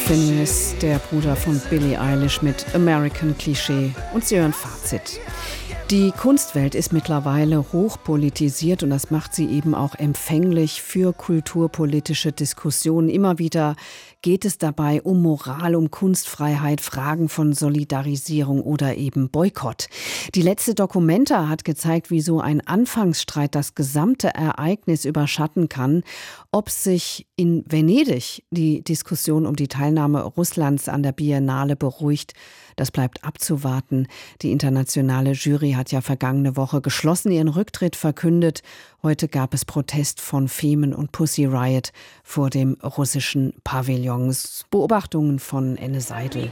Finneas, der Bruder von Billie Eilish mit American Klischee. Und Sie hören Fazit. Die Kunstwelt ist mittlerweile hochpolitisiert und das macht sie eben auch empfänglich für kulturpolitische Diskussionen. Immer wieder geht es dabei um Moral, um Kunstfreiheit, Fragen von Solidarisierung oder eben Boykott. Die letzte Documenta hat gezeigt, wie so ein Anfangsstreit das gesamte Ereignis überschatten kann. Ob sich in Venedig die Diskussion um die Teilnahme Russlands an der Biennale beruhigt, das bleibt abzuwarten. Die internationale Jury hat ja vergangene Woche geschlossen ihren Rücktritt verkündet. Heute gab es Protest von Femen und Pussy Riot vor dem russischen Pavillon. Beobachtungen von Enne Seidel.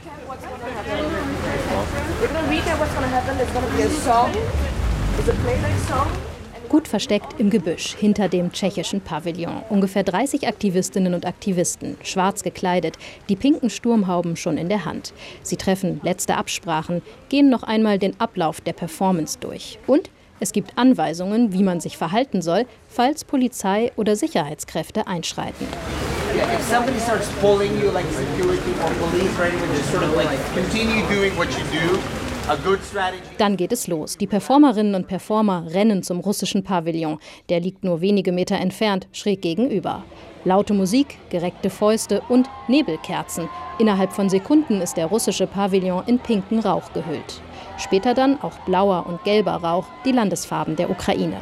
Gut versteckt im Gebüsch hinter dem tschechischen Pavillon. Ungefähr 30 Aktivistinnen und Aktivisten, schwarz gekleidet, die pinken Sturmhauben schon in der Hand. Sie treffen letzte Absprachen, gehen noch einmal den Ablauf der Performance durch. Und es gibt Anweisungen, wie man sich verhalten soll, falls Polizei oder Sicherheitskräfte einschreiten. If somebody starts pulling you like security or police or anyone, just sort of like continue doing what you do. Dann geht es los. Die Performerinnen und Performer rennen zum russischen Pavillon. Der liegt nur wenige Meter entfernt, schräg gegenüber. Laute Musik, gereckte Fäuste und Nebelkerzen. Innerhalb von Sekunden ist der russische Pavillon in pinken Rauch gehüllt. Später dann auch blauer und gelber Rauch, die Landesfarben der Ukraine.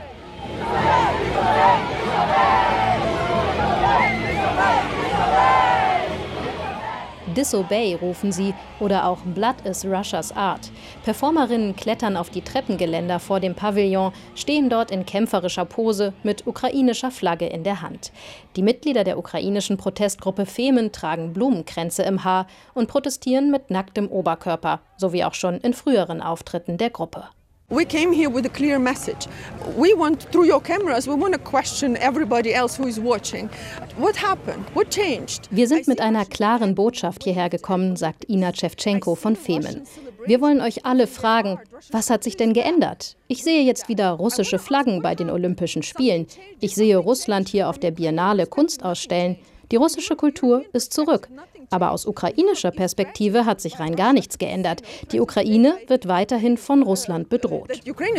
Disobey rufen sie oder auch Blood is Russia's Art. Performerinnen klettern auf die Treppengeländer vor dem Pavillon, stehen dort in kämpferischer Pose mit ukrainischer Flagge in der Hand. Die Mitglieder der ukrainischen Protestgruppe Femen tragen Blumenkränze im Haar und protestieren mit nacktem Oberkörper, so wie auch schon in früheren Auftritten der Gruppe. We came here with a clear message. We want, through your cameras, we want to question everybody else who is watching. What happened? What changed? Wir sind mit einer klaren Botschaft hierher gekommen, sagt Ina Schewtschenko von Femen. Wir wollen euch alle fragen, was hat sich denn geändert? Ich sehe jetzt wieder russische Flaggen bei den Olympischen Spielen. Ich sehe Russland hier auf der Biennale Kunst ausstellen. Die russische Kultur ist zurück. Aber aus ukrainischer Perspektive hat sich rein gar nichts geändert. Die Ukraine wird weiterhin von Russland bedroht.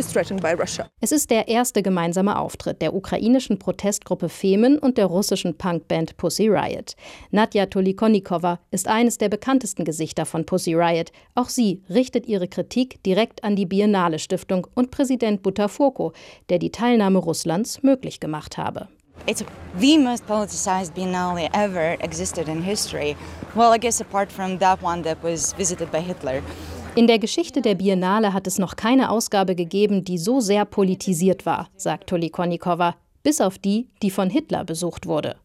Es ist der erste gemeinsame Auftritt der ukrainischen Protestgruppe Femen und der russischen Punkband Pussy Riot. Nadja Tolikonnikova ist eines der bekanntesten Gesichter von Pussy Riot. Auch sie richtet ihre Kritik direkt an die Biennale-Stiftung und Präsident Bouteflika, der die Teilnahme Russlands möglich gemacht habe. It's the most politicized biennale ever existed in history. Well, I guess apart from that one that was visited by Hitler. In der Geschichte der Biennale hat es noch keine Ausgabe gegeben, die so sehr politisiert war, sagt Tolikonnikova, bis auf die, die von Hitler besucht wurde.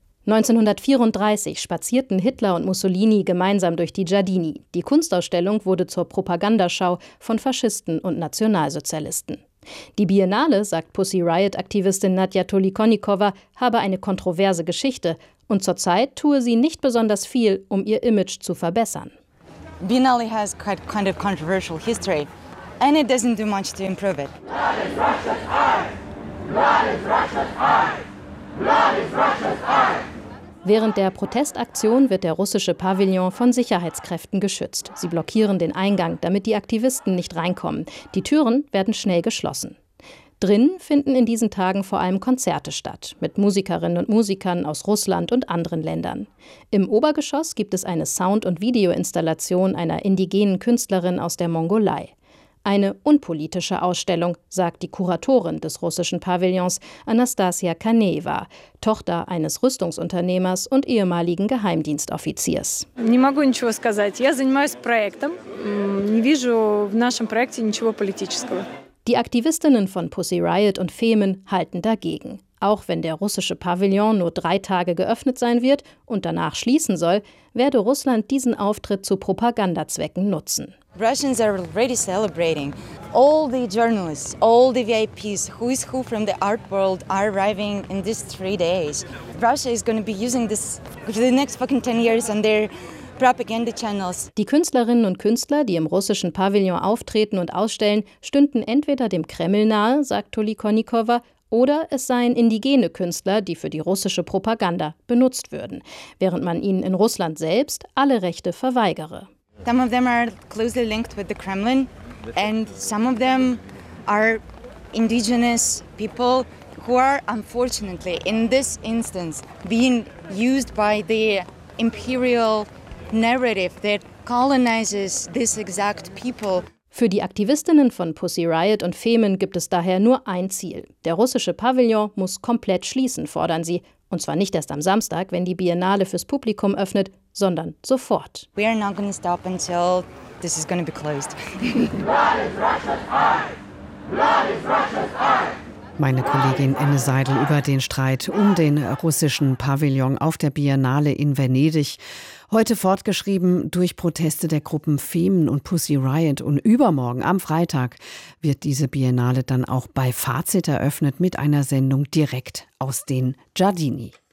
1934 spazierten Hitler und Mussolini gemeinsam durch die Giardini. Die Kunstausstellung wurde zur Propagandaschau von Faschisten und Nationalsozialisten. Die Biennale, sagt Pussy Riot-Aktivistin Nadja Tolikonnikova, habe eine kontroverse Geschichte und zurzeit tue sie nicht besonders viel, um ihr Image zu verbessern. Biennale has kind of controversial history and it doesn't do much to improve it. Blood is Russia's eye. Blood is Russia's eye. Blood is Russia's eye. Während der Protestaktion wird der russische Pavillon von Sicherheitskräften geschützt. Sie blockieren den Eingang, damit die Aktivisten nicht reinkommen. Die Türen werden schnell geschlossen. Drin finden in diesen Tagen vor allem Konzerte statt, mit Musikerinnen und Musikern aus Russland und anderen Ländern. Im Obergeschoss gibt es eine Sound- und Videoinstallation einer indigenen Künstlerin aus der Mongolei. Eine unpolitische Ausstellung, sagt die Kuratorin des russischen Pavillons, Anastasia Kaneva, Tochter eines Rüstungsunternehmers und ehemaligen Geheimdienstoffiziers. Не могу ничего сказать. Я занимаюсь проектом. Не вижу в нашем проекте ничего политического. Die Aktivistinnen von Pussy Riot und Femen halten dagegen. Auch wenn der russische Pavillon nur 3 Tage geöffnet sein wird und danach schließen soll, werde Russland diesen Auftritt zu Propagandazwecken nutzen. Russians are already celebrating. All the journalists, all the VIPs, who is who from the art world are arriving in these 3 days. Russia is going to be using this for the next fucking 10 years on their propaganda channels. Die Künstlerinnen und Künstler, die im russischen Pavillon auftreten und ausstellen, stünden entweder dem Kreml nahe, sagt Tolikonnikova, Oder es seien indigene Künstler, die für die russische Propaganda benutzt würden, während man ihnen in Russland selbst alle Rechte verweigere. Some of them are closely linked with the Kremlin, and some of them are indigenous people who are unfortunately, in this instance, being used by the imperial narrative that colonizes this exact people. Für die Aktivistinnen von Pussy Riot und Femen gibt es daher nur ein Ziel. Der russische Pavillon muss komplett schließen, fordern sie. Und zwar nicht erst am Samstag, wenn die Biennale fürs Publikum öffnet, sondern sofort. We are not going to stop until this is going to be closed. Meine Kollegin Enne Seidel über den Streit um den russischen Pavillon auf der Biennale in Venedig. Heute fortgeschrieben durch Proteste der Gruppen Femen und Pussy Riot. Und übermorgen, am Freitag, wird diese Biennale dann auch bei Fazit eröffnet mit einer Sendung direkt aus den Giardini.